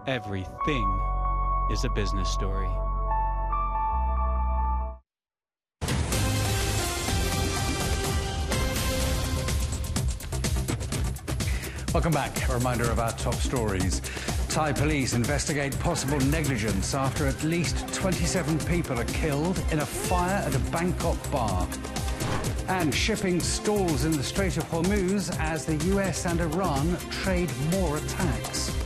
Everything is a business story. Welcome back. A reminder of our top stories. Thai police investigate possible negligence after at least 27 people are killed in a fire at a Bangkok bar. And shipping stalls in the Strait of Hormuz as the US and Iran trade more attacks.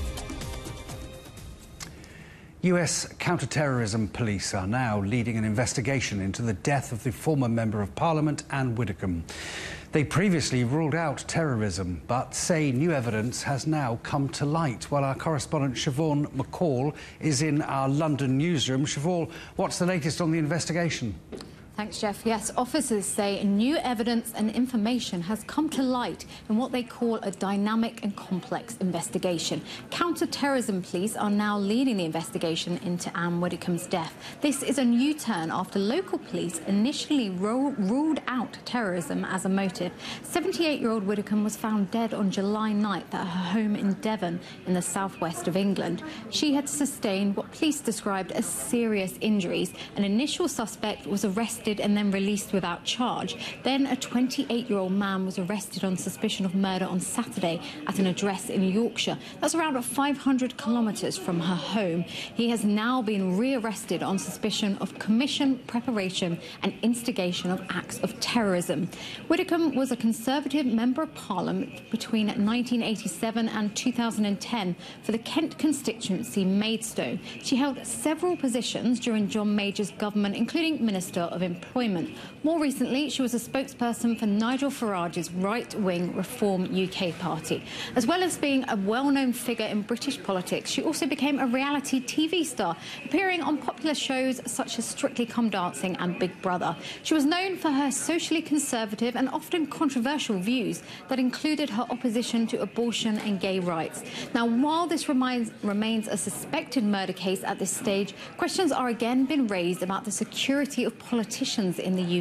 US counter-terrorism police are now leading an investigation into the death of the former Member of Parliament, Anne Widdecombe. They previously ruled out terrorism, but say new evidence has now come to light. Well, our correspondent Siobhan McCall is in our London newsroom. Siobhan, what's the latest on the investigation? Thanks, Jeff. Yes, officers say new evidence and information has come to light in what they call a dynamic and complex investigation. Counter-terrorism police are now leading the investigation into Anne Widdecombe's death. This is a new turn after local police initially ruled out terrorism as a motive. 78-year-old Widdecombe was found dead on July 9th at her home in Devon in the southwest of England. She had sustained what police described as serious injuries. An initial suspect was arrested and then released without charge. Then a 28-year-old man was arrested on suspicion of murder on Saturday at an address in Yorkshire. That's around 500 kilometres from her home. He has now been re-arrested on suspicion of commission, preparation and instigation of acts of terrorism. Widdecombe was a Conservative Member of Parliament between 1987 and 2010 for the Kent constituency Maidstone. She held several positions during John Major's government, including Minister of Employment. More recently, she was a spokesperson for Nigel Farage's right-wing Reform UK party. As well as being a well-known figure in British politics, she also became a reality TV star, appearing on popular shows such as Strictly Come Dancing and Big Brother. She was known for her socially conservative and often controversial views that included her opposition to abortion and gay rights. Now, while this remains a suspected murder case at this stage, questions are again being raised about the security of politicians in the UK.